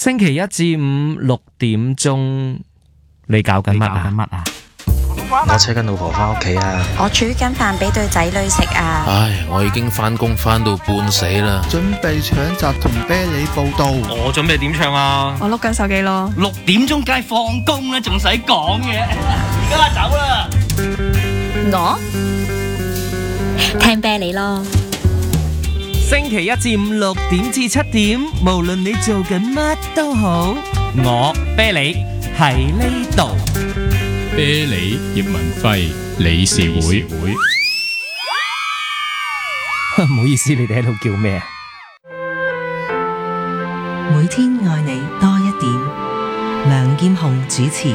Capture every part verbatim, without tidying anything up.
星期一至五六點鐘，你搞緊乜啊？ 我車緊老婆返屋企啊！ 我煮緊飯俾對仔女食啊！ 唉，我已經返工返到半死啦， 準備搶閘同啤梨報到。 我準備點唱啊？ 我碌緊手機咯。 六點鐘梗係放工啦，仲使講嘅？而家走啦！ 我聽啤梨咯。 星期一至五六點至七點，無論你做緊乜都好，我啤梨喺呢度。 啤梨葉文輝理事會， 唔好意思，你哋喺度叫咩啊？ 每天愛你多一點，梁劍虹主持。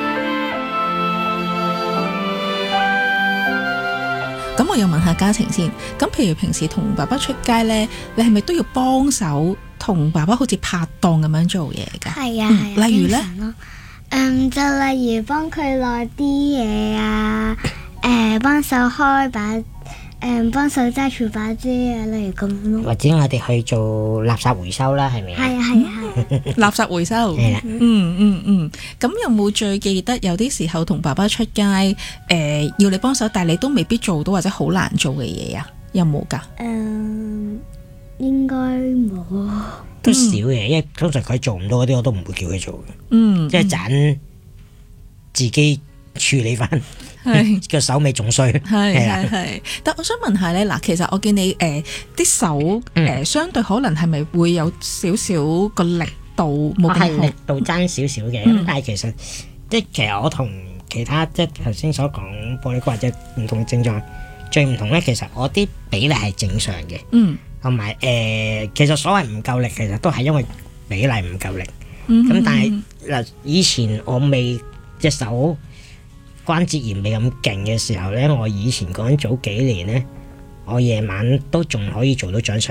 咁我又問下家情先，咁譬如平時同爸爸出街呢，你係咪都要幫手同爸爸好似拍檔咁樣做嘢㗎？ 係啊， 嗯、 係啊， 例如呢？ 嗯，就例如幫佢攞啲嘢啊，誒、呃，幫手開把，誒、呃，幫手揸住把遮啊，例如咁咯。 或者我哋去做垃圾回收啦，係咪？ 係啊，係啊，係。 垃圾回收。 係啦。 嗯嗯嗯。咁有冇最記得有啲時候同爸爸出街，誒、呃，要你幫手，但係你都未必做到或者好難做嘅嘢啊？有冇㗎？ 嗯，應該冇。 都少嘅，因為通常佢做唔到嗰啲，我都唔會叫佢做嘅。 嗯， 即係盞自己處理翻，個手尾仲衰。 係係係。但我想問下咧，嗱，其實我見你誒啲、呃、手誒、呃、相對可能係咪會有少少個力度冇咁好？ 我係力度爭少少嘅，咁、嗯、但係其實即係其實我同其他即係頭先所講玻璃骨或者唔同嘅症狀最唔同咧，其實我啲比例係正常嘅。嗯。同埋誒，其實所謂唔夠力，其實都係因為比例唔夠力。咁、嗯、但係嗱，以前我未隻手關節炎未咁勁嘅時候咧，我以前講早幾年咧，我夜晚都仲可以做到掌上